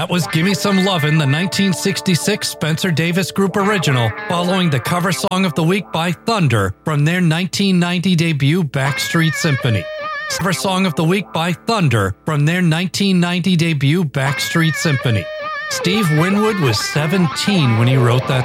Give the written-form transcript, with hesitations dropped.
That was Gimme Some Lovin', the 1966 Spencer Davis Group original, following the cover song of the week by Thunder from their 1990 debut Backstreet Symphony. Cover song of the week by Thunder from their 1990 debut Backstreet Symphony. Steve Winwood was 17 when he wrote that